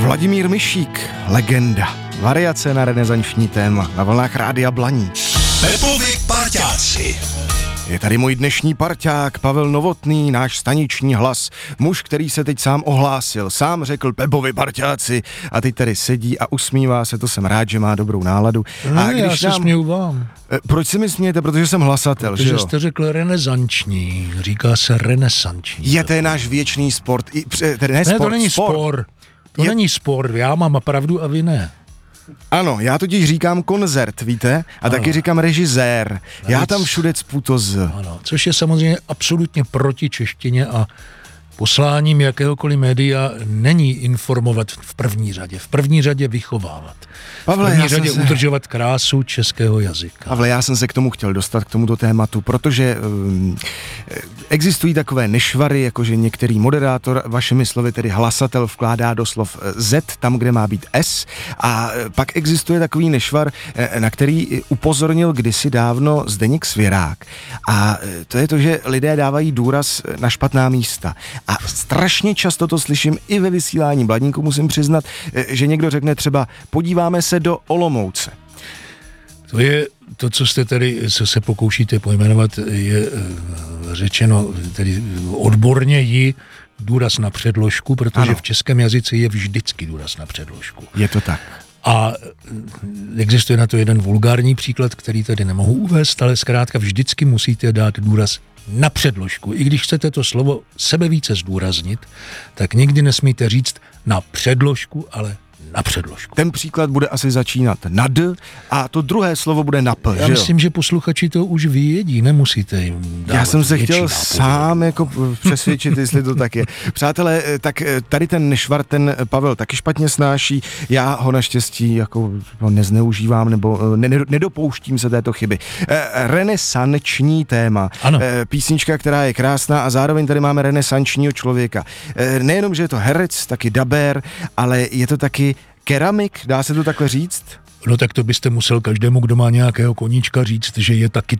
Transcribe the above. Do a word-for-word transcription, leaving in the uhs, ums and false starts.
Vladimír Mišík, legenda. Variace na renesanční téma na vlnách Rádia Blaník. Pepovi parťáci. Je tady můj dnešní parťák Pavel Novotný, náš staniční hlas, muž, který se teď sám ohlásil, sám řekl Pepovi parťáci a teď tady sedí a usmívá se, to jsem rád, že má dobrou náladu. No, a když já se nám... směju vám. Proč si mi smějete? Protože jsem hlasatel, Protože že jo? jste řekl renesanční, říká se renesanční. Je, to je náš věčný sport. I, tedy ne, ne, sport, to není sport. spor. To je... není spor, já mám pravdu a vy ne. Ano, já totiž říkám koncert, víte? A ano. Taky říkám režisér. Navíc... Já tam všude cpu to z. Ano, což je samozřejmě absolutně proti češtině a posláním jakéhokoliv média není informovat v první řadě. V první řadě vychovávat. Pavle, v první já řadě se... udržovat krásu českého jazyka. Pavle, já jsem se k tomu chtěl dostat, k tomuto tématu, protože um, existují takové nešvary, jakože některý moderátor, vašimi slovy tedy hlasatel, vkládá do slov Z tam, kde má být S, a pak existuje takový nešvar, na který upozornil kdysi dávno Zdeněk Svěrák. A to je to, že lidé dávají důraz na špatná místa. A strašně často to slyším i ve vysílání Bladníku, musím přiznat, že někdo řekne třeba podíváme se do Olomouce. To je to, co jste tady, co se pokoušíte pojmenovat, je řečeno tedy odborně jí důraz na předložku, protože ano. V českém jazyce je vždycky důraz na předložku. Je to tak. A existuje na to jeden vulgární příklad, který tady nemohu uvést, ale zkrátka vždycky musíte dát důraz na předložku. I když chcete to slovo sebevíce zdůraznit, tak nikdy nesmíte říct na předložku, ale na předložku. Ten příklad bude asi začínat na D a to druhé slovo bude na P, Já že myslím, že posluchači to už vědí, nemusíte jim dávat. Já jsem se chtěl nápověd. sám jako přesvědčit, jestli to tak je. Přátelé, tak tady ten nešvar, ten Pavel taky špatně snáší, já ho naštěstí jako nezneužívám nebo ne, nedopouštím se této chyby. Renesanční téma. Ano. Písnička, která je krásná a zároveň tady máme renesančního člověka. Nejenom, že je to herec, taky dabér, ale je to taky keramik, dá se to takhle říct? No tak to byste musel každému, kdo má nějakého koníčka, říct, že je taky